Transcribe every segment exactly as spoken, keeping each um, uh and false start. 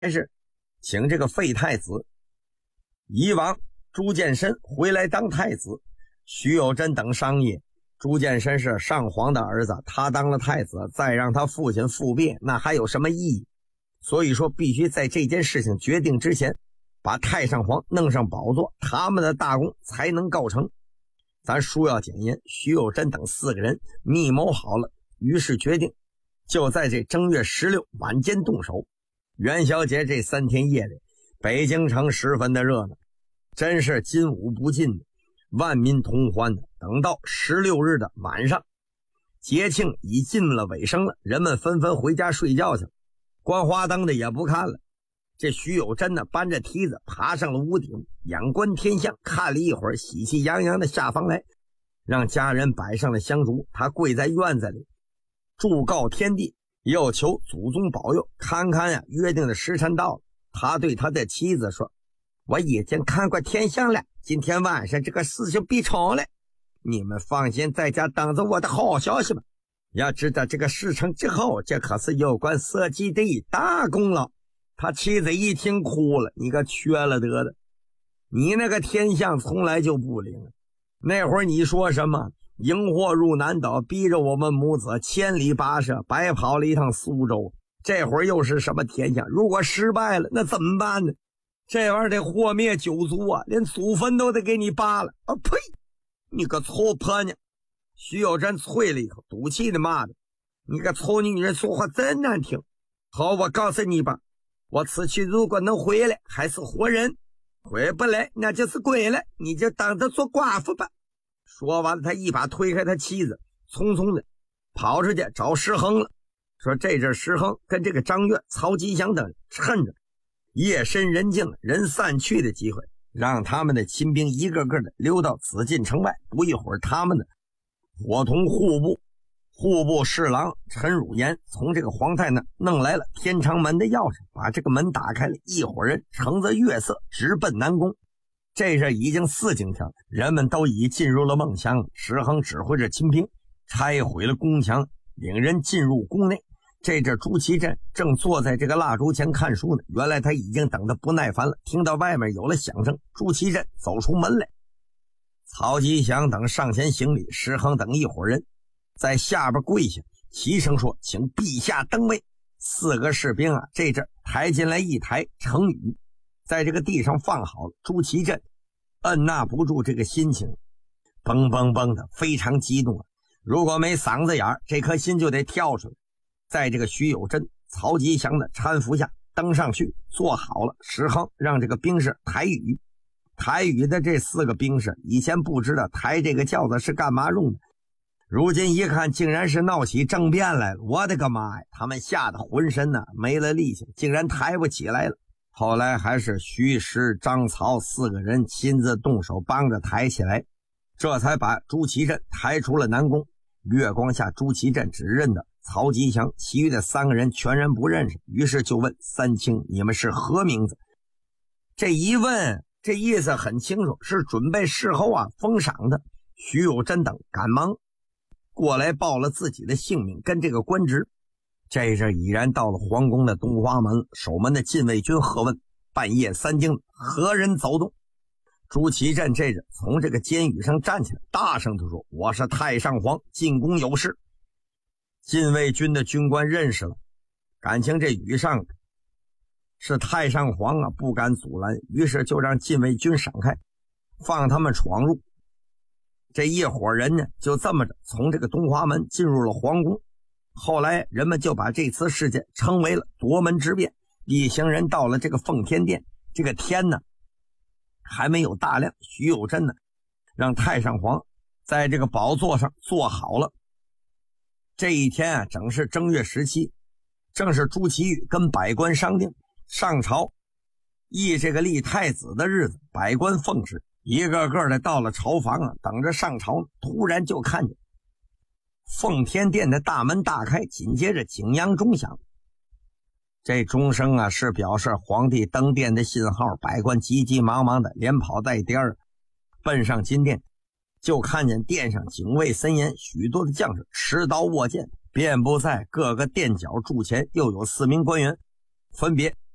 是请这个废太子以往朱见深回来当太子，徐有贞等商议。朱见深是上皇的儿子，他当了太子，再让他父亲复辟，那还有什么意义？所以说必须在这件事情决定之前把太上皇弄上宝座，他们的大功才能告成。咱书要简言，徐有贞等四个人密谋好了，于是决定就在这正月十六晚间动手。元宵节这三天夜里，北京城十分的热闹，真是金舞不尽的，万民同欢的。等到十六日的晚上，节庆已进了尾声了，人们纷纷回家睡觉去了，关花灯的也不看了。这徐有贞呢，搬着梯子爬上了屋顶，仰观天象，看了一会儿，喜气洋洋的下房来，让家人摆上了香烛。他跪在院子里，祝告天地，要求祖宗保佑。看看呀，约定的时辰到了，他对他的妻子说：“我已经看过天象了，今天晚上这个事情必成了，你们放心在家等着我的好消息吧。要知道这个事成之后，这可是有关社稷的大功劳。”他妻子一听哭了：“你个缺了德的，你那个天象从来就不灵。那会儿你说什么荧惑入南岛，逼着我们母子千里跋涉，白跑了一趟苏州。这会儿又是什么天象？如果失败了，那怎么办呢？这玩意儿得祸灭九族啊，连祖坟都得给你扒了啊！呸！你个臭婆娘！”徐有贞啐了一口，赌气的骂的：“你个臭女人，说话真难听！好，我告诉你吧，我此去如果能回来，还是活人；回不来，那就是鬼了。你就当着做寡妇吧。”说完了，他一把推开他妻子，匆匆的跑出去找石亨了。说这阵石亨跟这个张悦、曹吉祥等趁着夜深人静、人散去的机会，让他们的亲兵一个个的溜到紫禁城外。不一会儿，他们的伙同户部户部侍郎陈汝言从这个皇太那弄来了天长门的钥匙，把这个门打开了。一伙人乘着月色直奔南宫。这是已经四更天，人们都已进入了梦乡。石亨指挥着亲兵拆毁了宫墙，领人进入宫内。这阵朱祁镇正坐在这个蜡烛前看书呢，原来他已经等得不耐烦了，听到外面有了响声，朱祁镇走出门来。曹吉祥等上前行礼，石亨等一伙人在下边跪下，齐声说：“请陛下登位。”四个士兵啊，这阵抬进来一台成语，在这个地上放好了。朱祁镇按捺不住这个心情，嘣嘣嘣的非常激动啊！如果没嗓子眼，这颗心就得跳出来。在这个徐有贞、曹吉祥的搀扶下登上去，坐好了。石亨让这个兵士抬雨。抬雨的这四个兵士以前不知道抬这个轿子是干嘛用的，如今一看竟然是闹起政变来了。我的个妈呀，他们吓得浑身呢没了力气，竟然抬不起来了。后来还是徐石、张曹四个人亲自动手帮着抬起来，这才把朱祁镇抬出了南宫。月光下，朱祁镇只认得曹吉祥，其余的三个人全然不认识，于是就问三清：“你们是何名字？”这一问，这意思很清楚，是准备事后啊封赏的。徐有贞等赶忙过来报了自己的姓名跟这个官职。这阵已然到了皇宫的东华门，守门的禁卫军喝问：“半夜三更，何人走动？”朱祁镇这阵从这个监狱上站起来，大声地说：“我是太上皇，进宫有事。”禁卫军的军官认识了，感情这羽上是太上皇啊，不敢阻拦，于是就让禁卫军闪开，放他们闯入。这一伙人呢，就这么着从这个东华门进入了皇宫。后来人们就把这次事件称为了夺门之变。一行人到了这个奉天殿，这个天呢还没有大亮，徐有贞呢让太上皇在这个宝座上坐好了。这一天啊，正是正月十七，正是朱祁钰跟百官商定上朝议这个立太子的日子。百官奉旨一个个的到了朝房啊，等着上朝。突然就看见奉天殿的大门大开，紧接着景阳钟响。这钟声啊，是表示皇帝登殿的信号。百官急急忙忙的连跑带颠儿奔上金殿，就看见殿上警卫森严，许多的将士持刀握剑，遍布在各个殿角柱前。又有四名官员分别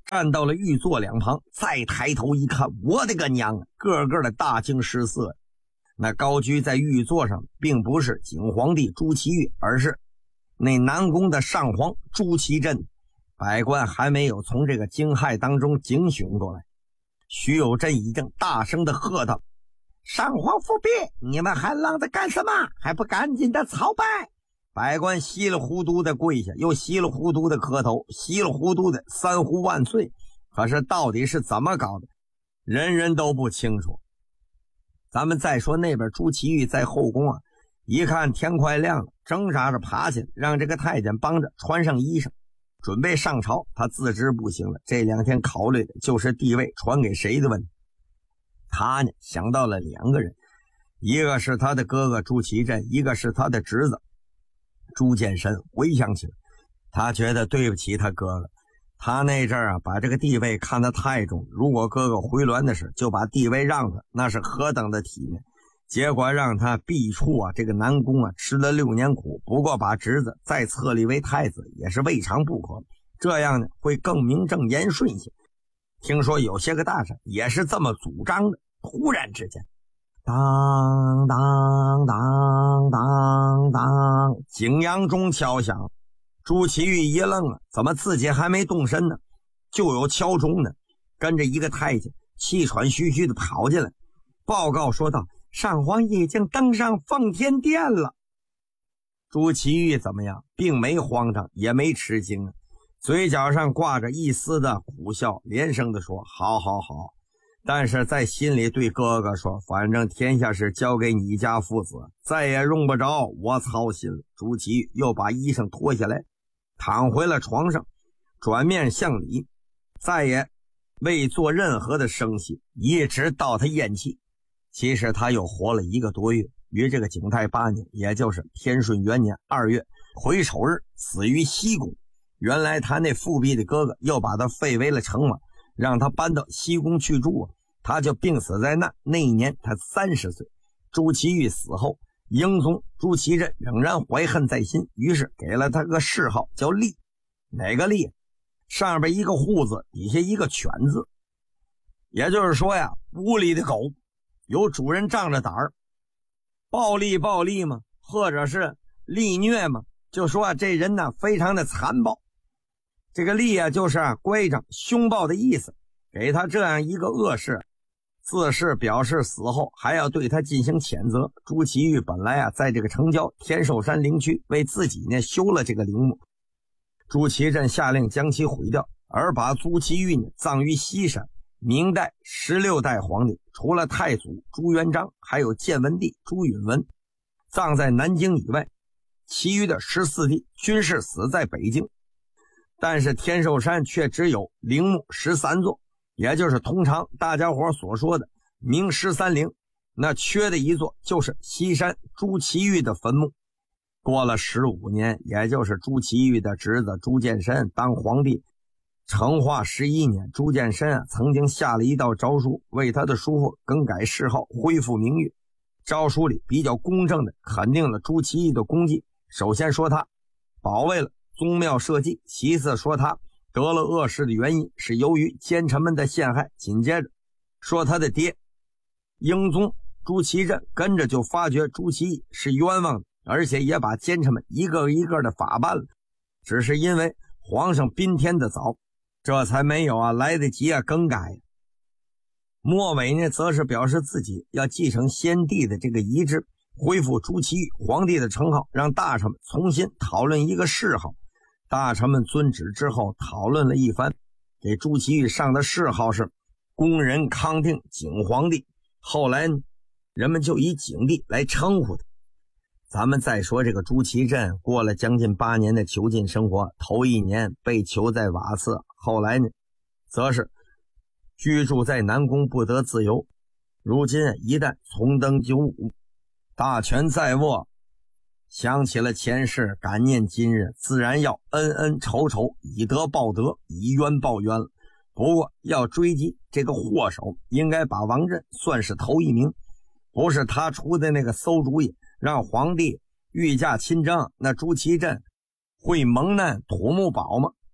站到了御座两旁，再抬头一看，我的个娘啊，个个的大惊失色。那高居在御座上并不是景皇帝朱祁钰，而是那南宫的上皇朱祁镇。百官还没有从这个惊骇当中警醒过来，徐有贞已经大声的喝道：上皇复辟，你们还愣着干什么？还不赶紧的朝拜！百官稀里糊涂的跪下，又稀里糊涂的磕头，稀里糊涂的三呼万岁。可是到底是怎么搞的，人人都不清楚。咱们再说那边朱祁钰在后宫啊，一看天快亮了，挣扎着爬起来，让这个太监帮着穿上衣裳，准备上朝。他自知不行了，这两天考虑的就是地位传给谁的问题。他呢想到了两个人，一个是他的哥哥朱祁镇，一个是他的侄子朱见深。回想起来，他觉得对不起他哥哥，他那阵儿啊把这个地位看得太重，如果哥哥回銮的事就把地位让他，那是何等的体面。结果让他避处啊这个南宫啊吃了六年苦，不过把侄子再册立为太子也是未尝不可，这样呢会更名正言顺些。听说有些个大臣也是这么主张的。突然之间，当当当当当，景阳钟敲响。朱祁钰一愣啊，怎么自己还没动身呢，就有敲钟呢？跟着一个太监气喘吁吁的跑进来，报告说道：上皇已经登上奉天殿了。朱祁钰怎么样，并没慌张，也没吃惊啊，嘴角上挂着一丝的苦笑，连声的说：好好好。但是在心里对哥哥说，反正天下是交给你家父子，再也用不着我操心了。朱祁钰又把衣裳脱下来，躺回了床上，转面向里，再也未做任何的声息，一直到他咽气。其实他又活了一个多月，于这个景泰八年，也就是天顺元年二月癸丑日，死于西宫。原来他那复辟的哥哥又把他废为了丞相，让他搬到西宫去住啊，他就病死在那。那一年他三十岁。朱祁钰死后，英宗朱祁镇仍然怀恨在心，于是给了他个谥号叫厉。哪个厉？上边一个户字，底下一个犬字。也就是说呀，屋里的狗有主人仗着胆儿，暴力暴力嘛，或者是力虐嘛，就说啊这人呢非常的残暴。这个厉啊就是啊乖张凶暴的意思，给他这样一个恶事，自是表示死后还要对他进行谴责。朱祁钰本来啊在这个城郊天寿山陵区为自己呢修了这个陵墓，朱祁镇下令将其毁掉，而把朱祁钰呢葬于西山。明代十六代皇帝除了太祖朱元璋，还有建文帝朱允文葬在南京以外，其余的十四帝均是死在北京。但是天寿山却只有陵墓十三座，也就是通常大家伙所说的明十三陵，那缺的一座就是西山朱祁钰的坟墓。过了十五年，也就是朱祁钰的侄子朱见深当皇帝，成化十一年，朱见深啊曾经下了一道诏书，为他的叔父更改谥号，恢复名誉。诏书里比较公正的肯定了朱祁钰的功绩，首先说他保卫了宗庙社稷，其次说他得了恶事的原因是由于奸臣们的陷害，紧接着说他的爹英宗朱祁镇跟着就发觉朱祁钰是冤枉的，而且也把奸臣们一个一个的法办了，只是因为皇上宾天的早，这才没有啊来得及啊更改。末尾呢则是表示自己要继承先帝的这个遗志，恢复朱祁钰皇帝的称号，让大臣们重新讨论一个谥号。大臣们遵旨之后讨论了一番，给朱祁钰上的谥号是恭仁康定景皇帝，后来呢人们就以景帝来称呼他。咱们再说这个朱祁镇过了将近八年的囚禁生活，头一年被囚在瓦剌，后来呢则是居住在南宫不得自由。如今一旦重登九五，大权在握，想起了前世，感念今日，自然要恩恩仇仇，以德报德，以冤报冤了。不过要追击这个祸首，应该把王振算是头一名，不是他出的那个馊主意，让皇帝御驾亲征，那朱祁镇会蒙难土木堡吗？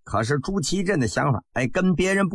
可是朱祁镇的想法，哎，跟别人不